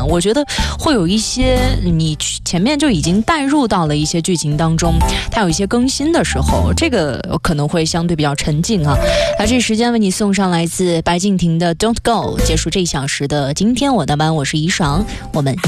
感，我觉得会有一些你前面就已经带入到了一些剧情当中，它有一些更新的时候，这个可能会相对比较沉浸啊。那这时间为你送上来自白敬亭的 Don't Go， 结束这1小时的今天我的班，我是怡爽，我们